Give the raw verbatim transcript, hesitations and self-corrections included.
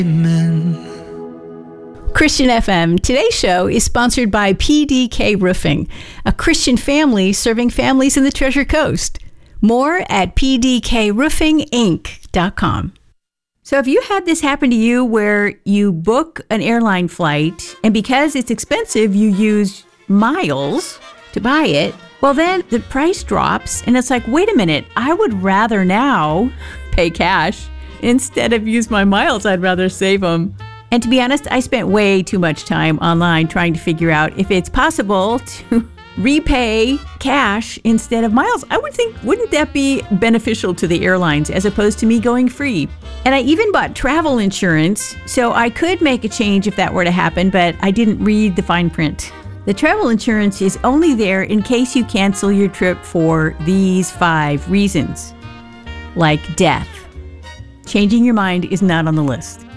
Christian F M. Today's show is sponsored by P D K Roofing, a Christian family serving families in the Treasure Coast. More at p d k roofing inc dot com. So have you had this happen to you where you book an airline flight and because it's expensive, you use miles to buy it? Well, then the price drops and it's like, wait a minute, I would rather now pay cash instead of use my miles. I'd rather save them. And to be honest, I spent way too much time online trying to figure out if it's possible to repay cash instead of miles. I would think, wouldn't that be beneficial to the airlines as opposed to me going free? And I even bought travel insurance, so I could make a change if that were to happen, but I didn't read the fine print. The travel insurance is only there in case you cancel your trip for these five reasons, like death. Changing your mind is not on the list.